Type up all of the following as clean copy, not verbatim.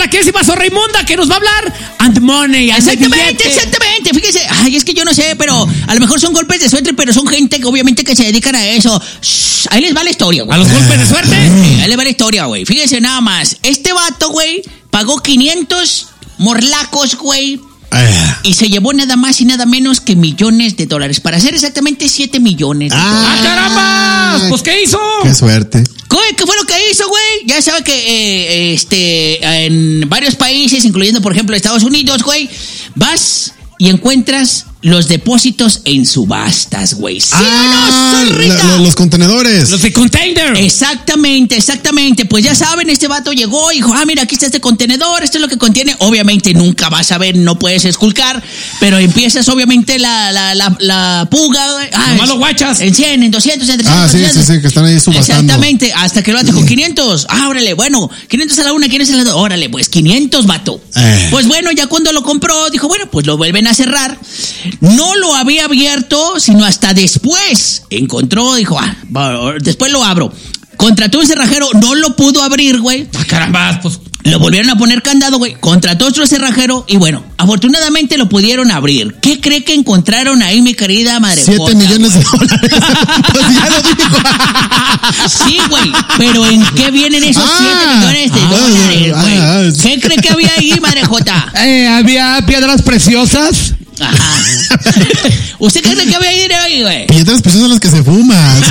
la quésima zorra inmunda que nos va a hablar and money. Exactamente. Fíjese, ay, es que yo no sé, pero a lo mejor son golpes de suerte, pero son gente que obviamente que se dedican a eso. Shh, ahí les va la historia, güey. ¿A los golpes de suerte? Ahí les va la historia, güey. Fíjese nada más. Este vato, güey, pagó 500 morlacos, güey. Y se llevó nada más y nada menos que millones de dólares. Para hacer exactamente 7 millones de dólares. ¡Ah, caramba! Pues, ¿qué hizo? ¡Qué suerte! ¿Qué fue lo que hizo, güey? Ya sabe que en varios países, incluyendo, por ejemplo, Estados Unidos, güey, vas y encuentras los depósitos en subastas, güey. ¿Sí o no, zorrita? Los contenedores. Los de container. Exactamente. Pues ya saben, este vato llegó y dijo, mira, aquí está este contenedor, esto es lo que contiene. Obviamente nunca vas a ver, no puedes esculcar, pero empiezas obviamente la puga, güey. Nomás lo guachas. En 100, en 200, en 300. Sí, que están ahí subastando. Exactamente, hasta que el vato dijo 500. Órale, bueno, 500 a la una, 500 a la dos. Órale, pues 500, vato. Pues bueno, ya cuando lo compró, dijo, bueno, pues lo vuelven a cerrar. No lo había abierto, sino hasta después. Encontró, dijo, después lo abro. Contrató un cerrajero, no lo pudo abrir, güey. Caramba, pues. Lo volvieron a poner candado, güey. Contrató otro cerrajero y bueno, afortunadamente lo pudieron abrir. ¿Qué cree que encontraron ahí, mi querida madre? 7 millones de dólares. Pues ya lo dijo. Sí, güey. Pero ¿en qué vienen esos 7 millones de dólares, güey? ¿Qué cree que había ahí, madre Jota? Había piedras preciosas. Ajá. ¿Usted qué cree que había ahí dinero ahí, güey? Piedras preciosas son las que se fuman.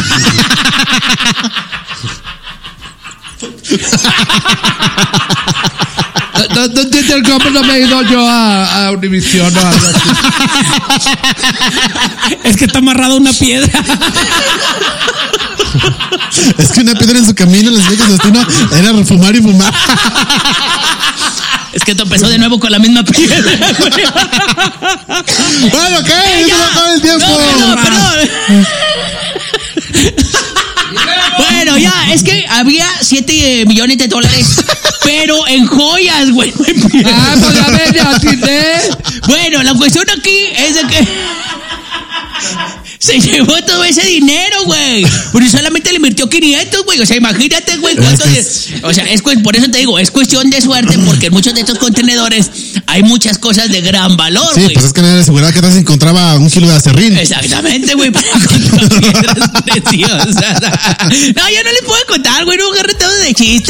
No entiendo cómo no me he ido yo a Univisión o algo así. Es que está amarrada una piedra. Es que una piedra en su camino les dijo que su destino era fumar y fumar. Es que tropezó de nuevo con la misma piedra. Bueno, ¿qué? Ya se acaba el tiempo. No, perdón. Bueno, ya, es que había 7 millones de dólares, pero en joyas, güey. Pues ya ven, ya atiné. Bueno, la cuestión aquí es de que se llevó todo ese dinero, güey. Pero solamente le invirtió 500, güey. O sea, imagínate, güey, cuánto. O sea, por eso te digo, es cuestión de suerte, porque en muchos de estos contenedores hay muchas cosas de gran valor, güey. Sí, pues es que nadie aseguraba que atrás se encontraba 1 kilo de acerrín. Exactamente, güey, para comprar piedras preciosas. No, yo no les puedo contar, güey, no agarré todo de chiste.